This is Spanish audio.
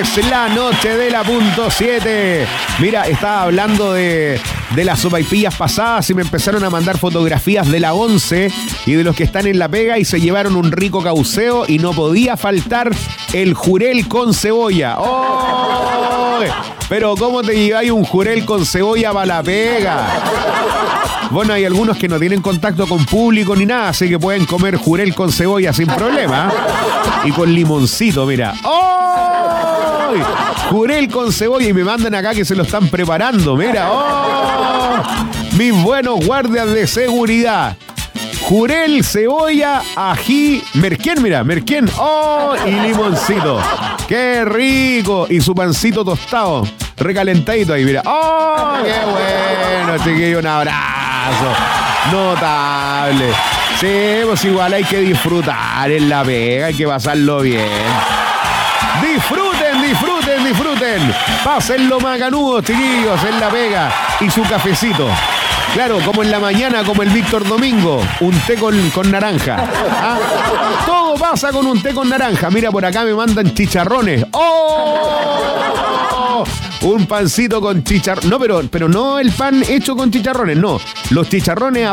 es la noche de la .7. Mira, estaba hablando de las sopaipillas pasadas y me empezaron a mandar fotografías de la 11 y de los que están en la pega y se llevaron un rico cauceo y no podía faltar el jurel con cebolla. ¡Oh! Pero ¿cómo te lleváis un jurel con cebolla para la pega? Bueno, hay algunos que no tienen contacto con público ni nada, así que pueden comer jurel con cebolla sin problema. Y con limoncito, mira. ¡Oh! Jurel con cebolla y me mandan acá que se lo están preparando, mira. ¡Oh! Mis buenos guardias de seguridad. Jurel, cebolla, ají, merquén, mira, merquén. ¡Oh! Y limoncito. ¡Qué rico! Y su pancito tostado, recalentadito ahí, mira. ¡Oh! ¡Qué bueno, chiquillo! Un abrazo. Notable. Sí, pues igual hay que disfrutar en la pega, hay que pasarlo bien. Disfruten, disfruten, disfruten. Pásenlo macanudo, chiquillos, en la pega. Y su cafecito. Claro, como en la mañana, como el Víctor Domingo, un té con naranja. ¿Ah? Todo pasa con un té con naranja. Mira, por acá me mandan chicharrones. ¡Oh! Un pancito con chicharrones. No, pero no el pan hecho con chicharrones, no. Los chicharrones